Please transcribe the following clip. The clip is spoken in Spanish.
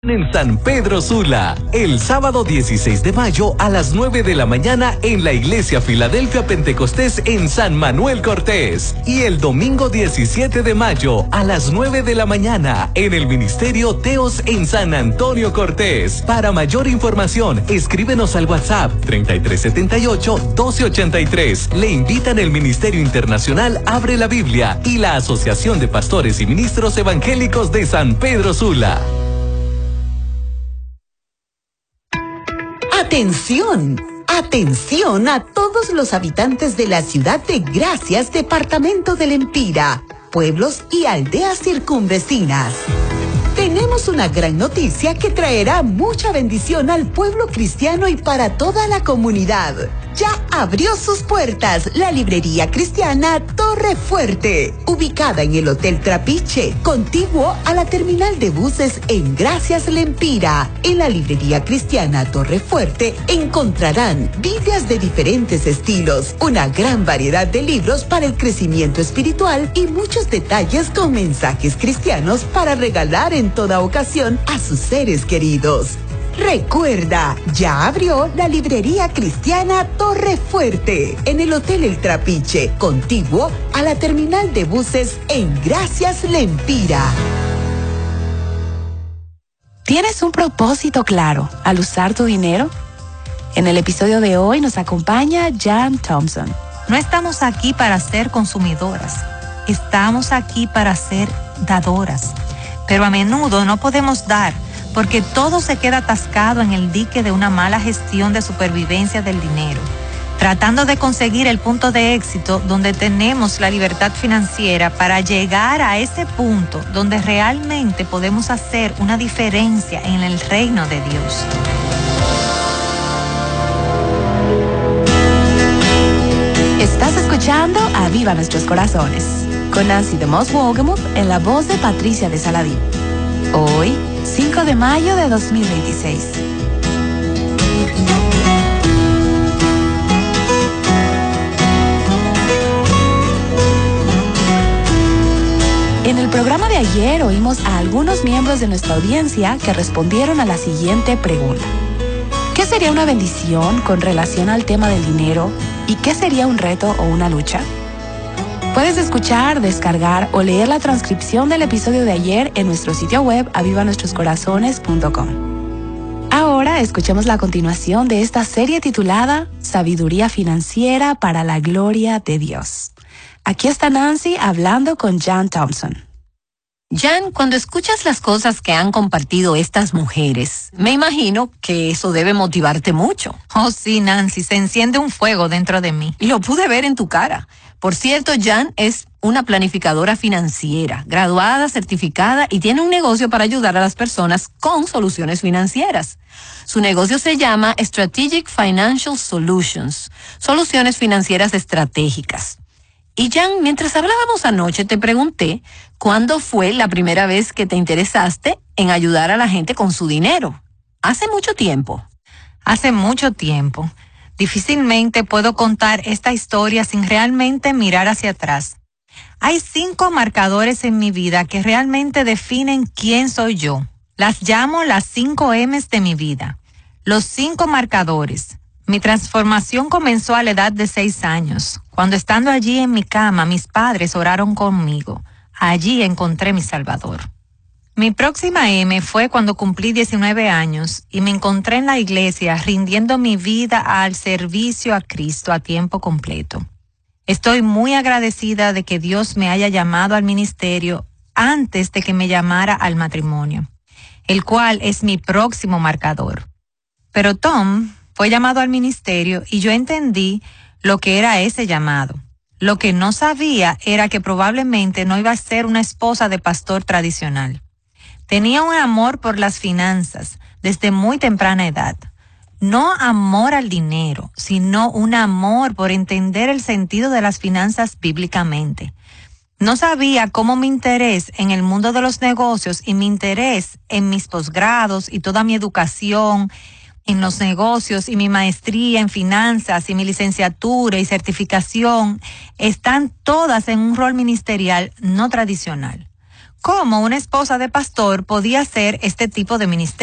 En San Pedro Sula, el sábado 16 de mayo a las 9 de la mañana en la Iglesia Filadelfia Pentecostés en San Manuel Cortés, y el domingo 17 de mayo a las 9 de la mañana en el Ministerio Teos en San Antonio Cortés. Para mayor información, escríbenos al WhatsApp 3378-1283. Le invitan el Ministerio Internacional Abre la Biblia y la Asociación de Pastores y Ministros Evangélicos de San Pedro Sula. ¡Atención! ¡Atención a todos los habitantes de la ciudad de Gracias, departamento del Empira, pueblos y aldeas circunvecinas! Tenemos una gran noticia que traerá mucha bendición al pueblo cristiano y para toda la comunidad. Ya abrió sus puertas la librería cristiana Torre Fuerte, ubicada en el Hotel Trapiche, contiguo a la terminal de buses en Gracias Lempira. En la librería cristiana Torre Fuerte encontrarán Biblias de diferentes estilos, una gran variedad de libros para el crecimiento espiritual y muchos detalles con mensajes cristianos para regalar en toda ocasión a sus seres queridos. Recuerda, ya abrió la librería cristiana Torre Fuerte en el Hotel El Trapiche, contiguo a la terminal de buses en Gracias Lempira. ¿Tienes un propósito claro al usar tu dinero? En el episodio de hoy nos acompaña Jan Thompson. No estamos aquí para ser consumidoras, estamos aquí para ser dadoras. Pero a menudo no podemos dar porque todo se queda atascado en el dique de una mala gestión de supervivencia del dinero, tratando de conseguir el punto de éxito donde tenemos la libertad financiera para llegar a ese punto donde realmente podemos hacer una diferencia en el reino de Dios. Estás escuchando Aviva Nuestros Corazones con Nancy de Moss Wogemuth en la voz de Patricia de Saladín. Hoy, 5 de mayo de 2026. En el programa de ayer oímos a algunos miembros de nuestra audiencia que respondieron a la siguiente pregunta. ¿Qué sería una bendición con relación al tema del dinero y qué sería un reto o una lucha? Puedes escuchar, descargar o leer la transcripción del episodio de ayer en nuestro sitio web avivanuestroscorazones.com. Ahora escuchemos la continuación de esta serie titulada Sabiduría Financiera para la Gloria de Dios. Aquí está Nancy hablando con Jan Thompson. Jan, cuando escuchas las cosas que han compartido estas mujeres, me imagino que eso debe motivarte mucho. Oh sí, Nancy, se enciende un fuego dentro de mí. Lo pude ver en tu cara. Por cierto, Jan es una planificadora financiera, graduada, certificada y tiene un negocio para ayudar a las personas con soluciones financieras. Su negocio se llama Strategic Financial Solutions, soluciones financieras estratégicas. Y Jan, mientras hablábamos anoche, te pregunté cuándo fue la primera vez que te interesaste en ayudar a la gente con su dinero. ¿Hace mucho tiempo? Hace mucho tiempo. Difícilmente puedo contar esta historia sin realmente mirar hacia atrás. Hay 5 marcadores en mi vida que realmente definen quién soy yo. Las llamo las 5 M's de mi vida. Los 5 marcadores. Mi transformación comenzó a la edad de 6 años, cuando estando allí en mi cama, mis padres oraron conmigo. Allí encontré mi Salvador. Mi próxima M fue cuando cumplí 19 años y me encontré en la iglesia rindiendo mi vida al servicio a Cristo a tiempo completo. Estoy muy agradecida de que Dios me haya llamado al ministerio antes de que me llamara al matrimonio, el cual es mi próximo marcador. Pero Tom fue llamado al ministerio y yo entendí lo que era ese llamado. Lo que no sabía era que probablemente no iba a ser una esposa de pastor tradicional. Tenía un amor por las finanzas desde muy temprana edad. No amor al dinero, sino un amor por entender el sentido de las finanzas bíblicamente. No sabía cómo mi interés en el mundo de los negocios y mi interés en mis posgrados y toda mi educación en los negocios y mi maestría en finanzas y mi licenciatura y certificación están todas en un rol ministerial no tradicional. cómo una esposa de pastor podía hacer este tipo de ministerio.